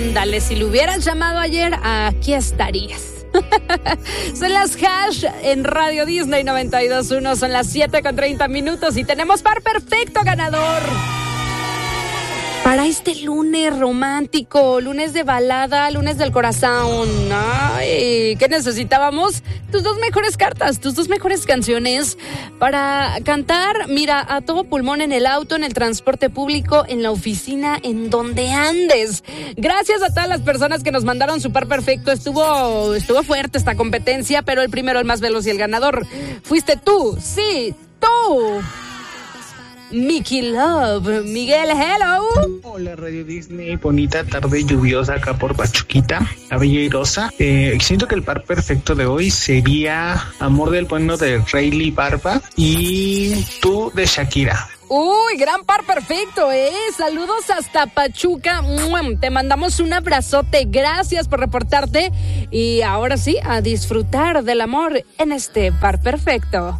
Ándale, si lo hubieras llamado ayer, aquí estarías. Son las Hash en Radio Disney 92.1, son las 7:30 y tenemos par perfecto ganador. Para este lunes romántico, lunes de balada, lunes del corazón. Ay, ¿qué necesitábamos? Tus dos mejores cartas, tus dos mejores canciones para cantar, mira, a todo pulmón en el auto, en el transporte público, en la oficina, en donde andes. Gracias a todas las personas que nos mandaron su par perfecto. Estuvo fuerte esta competencia, pero el primero, el más veloz y el ganador fuiste tú. Sí, tú. Mickey Love, Miguel, hello. Hola Radio Disney, bonita tarde lluviosa acá por Pachuquita, la Bella Airosa. Siento que el par perfecto de hoy sería Amor del Bueno de Rayleigh Barba y Tú de Shakira. Uy, gran par perfecto, saludos hasta Pachuca. Te mandamos un abrazote, gracias por reportarte y ahora sí, a disfrutar del amor en este par perfecto.